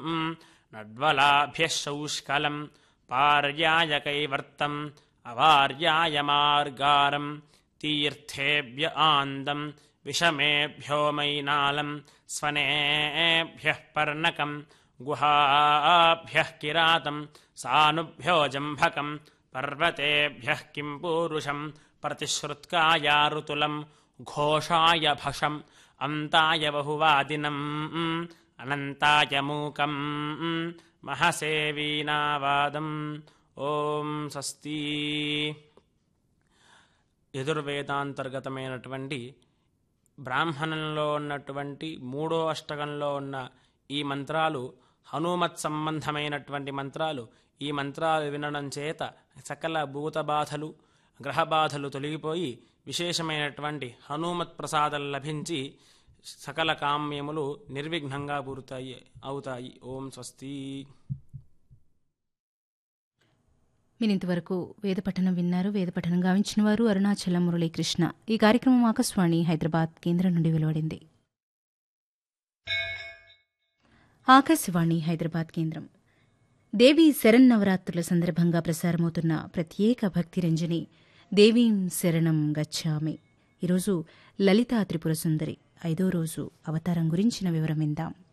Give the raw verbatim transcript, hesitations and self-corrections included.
నడ్వలాభ్యः శౌష్కలం పార్యాయ కైవర్తం అవార్యాయ మార్గారం తీర్థేభ్య ఆందం విషమేభ్యో మైనాలం స్వనేభ్యః పర్ణకం గుహాభ్యః కిరాతం సానుభ్యో జంభకం పర్వతేభ్యః కిం పూరుషం ప్రతిశ్రుత్కాయ ఋతులం ఘోషాయ భషం అంతాయ బహువాదినం అనంతాయ మూకం మహసే వీణావాదం. ఓం స్వస్తి. యజుర్వేదాంతర్గతమైనటువంటి బ్రాహ్మణంలో ఉన్నటువంటి మూడో అష్టకంలో ఉన్న ఈ మంత్రాలు హనుమత్ సంబంధమైనటువంటి మంత్రాలు. ఈ మంత్రాలు వినడం చేత సకల భూత బాధలు గ్రహ బాధలు తొలగిపోయి విశేషమైనటువంటి హనుమత్ ప్రసాదం లభించి సకల కామ్యములు నిర్విఘ్నంగా పూర్తయి అవుతాయి. ఓం స్వస్తి. మీరింతవరకు వేదపఠనం విన్నారు. వేదపఠనం గావించిన వారు అరుణాచలం మురళీకృష్ణ. ఈ కార్యక్రమం ఆకాశవాణి హైదరాబాద్ కేంద్రం నుండి వెలువడింది. ఆకాశవాణి హైదరాబాద్ కేంద్రం. దేవీ శరన్నవరాత్రుల సందర్భంగా ప్రసారమవుతున్న ప్రత్యేక భక్తి రంజని దేవీం శరణం గచ్చామి. ఈరోజు లలితా త్రిపుర సుందరి ఐదో రోజు అవతారం గురించిన వివరం విందాం.